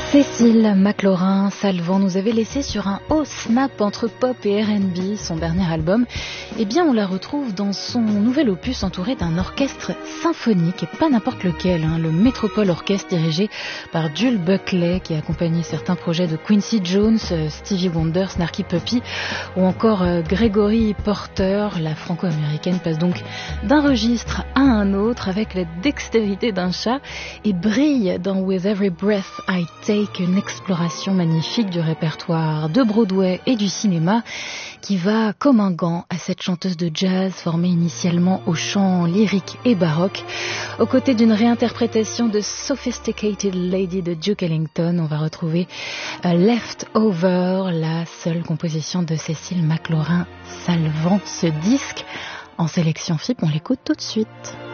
Cécile McLaurin-Salvant nous avait laissé sur un haut snap entre pop et R&B. Son dernier album, eh bien on la retrouve dans son nouvel opus entouré d'un orchestre symphonique, et pas n'importe lequel, le Metropole Orchestre dirigé par Jules Buckley, qui a accompagné certains projets de Quincy Jones, Stevie Wonder, Snarky Puppy ou encore Gregory Porter. La franco-américaine passe donc d'un registre à un autre avec la dextérité d'un chat et brille dans With Every Breath I Take, une exploration magnifique du répertoire de Broadway et du cinéma qui va comme un gant à cette chanteuse de jazz formée initialement au chant lyrique et baroque. Aux côtés d'une réinterprétation de Sophisticated Lady de Duke Ellington, on va retrouver Leftover, la seule composition de Cécile McLaurin-Salvant. Ce disque en sélection FIP, on l'écoute tout de suite.